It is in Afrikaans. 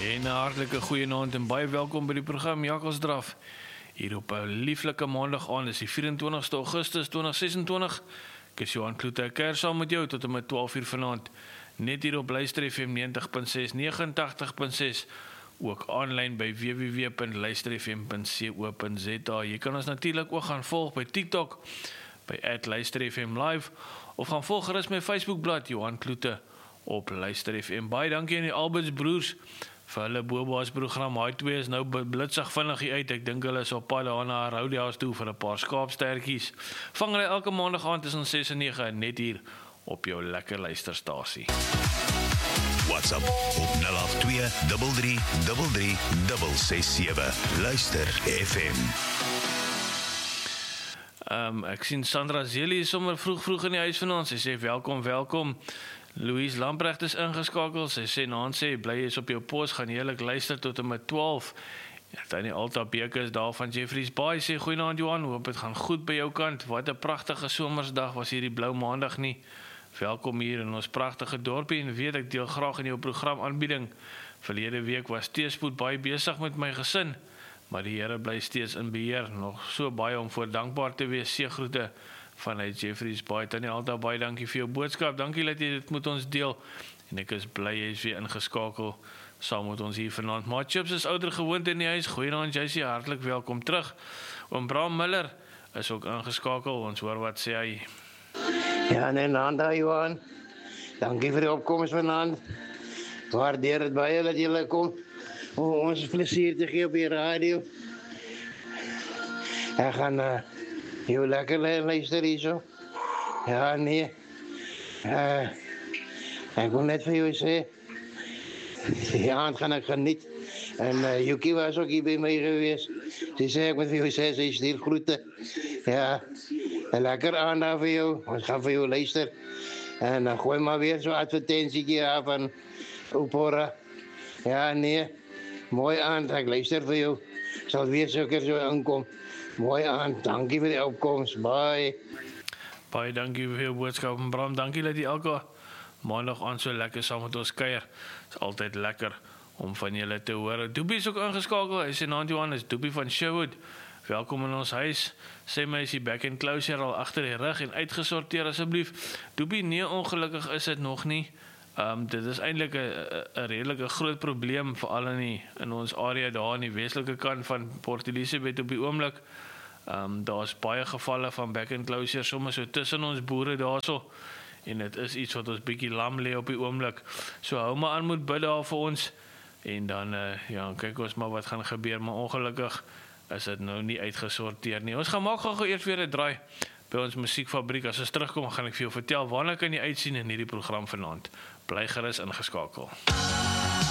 En 'n hartlike goeienaand en baie welkom by die program Jakkalsdraf. Hier op 'n lieflike maandag aan, is die 24ste Augustus 2026. Ek is Johan Kloete, kuier saam met jou tot en met 12:00 vanaand. Net hier op Luister FM 90.6, 89.6. Ook aanlyn by www.luisterfm.co.za. Jy kan ons natuurlik ook gaan volg by TikTok, by @luisterfm live, of gaan volg gerus my Facebookblad Johan Kloete op Luister FM. Baie dankie aan die Alberts broers vir hulle Boba's program. Hy twee is nou blitsig vinnig hier uit. Ek dink hulle is op pad daar na Rodehouse toe vir 'n paar skaapstertjies. Vang hulle elke maandag aand tussen 6 en 9 net hier op jou lekker luisterstasie. WhatsApp op 082 33 667. Luister FM. Ek sien Sandra Zeli is sommer vroeg in die huis vanaand. Sy sê welkom. Louise Lamprecht is ingeskakel. Sy sê naand sê bly is op jou pos, gaan heerlik luister tot en met 12. Tannie Alta Beke is daar van Jeffreys Bay. Sê goeienaand Johan, hoop dit gaan goed by jou kant. Wat 'n pragtige somersdag was hierdie blou maandag nie. Welkom hier in ons pragtige dorpie en weet ek deel graag in jou program aanbieding. Verlede week was teespoed baie besig met my gesin, maar die Here bly steeds in beheer. Nog so baie om voor dankbaar te wees. Seëgroete vanuit Jeffreys Bay. Tannie Alta, baie dankie vir jou boodskap. Dankie dat jy dit met ons deel. En ek is bly jy is weer ingeskakel saam met ons hier vanaand. Maar Chips is ouer gewoond in die huis. Goeienaand JC, hartlik welkom terug. Oom Bram Miller is ook ingeskakel. Ons hoor wat sê hy. Ja, nee, Nanda Johan. Dankie vir die opkoms vanaand. Waardeer dit baie dat julle kom om ons plesier te gee op die radio. Ek gaan jou lekker luister hierso. Ja, nee. Ek wil net vir jou sê, die aand gaan ek geniet. En Yuki was ook hier by my geweest. Sy sê ek moet vir jou sê, sy stuur groete. Ja, 'n lekker aand daar vir jou. Ons gaan vir jou luister. En dan gooi maar weer so 'n advertensietjie af van Opora. Ja, nee. Mooi aand, ek luister vir jou. Sal weer seker so inkom. Mooi aand, dankie vir die opkoms. Bye. Baie dankie vir jou boodskap, Bram. Dankie dat jy elke maandag aan so lekker saam met ons kuier. Dit is altyd lekker om van julle te hoor. Doopie is ook ingeskakel. Hy sê naand Johan, is Doopie van Sherwood. Welkom in ons huis. Sê my is die back and closure al agter die rug en uitgesorteer asseblief. Doopie, nee, ongelukkig is dit nog nie. Dit is eintlik 'n redelike groot probleem veral in ons area daar aan die westelike kant van Port Elizabeth op die oomblik. Daar's baie gevalle van back and closure sommer so tussen ons boere daarso. En dit is iets wat ons bietjie lam lê op die oomblik. So hou maar aan met bid daar vir ons. En dan kyk ons maar wat gaan gebeur, maar ongelukkig is dit nou nie uitgesorteer nie. Ons gaan maak gou eers weer 'n draai by ons musiekfabriek. As ons terugkom, gaan ek vir jou vertel waarna kan jy uitsien in hierdie program vanaand. Bly gerus ingeskakel.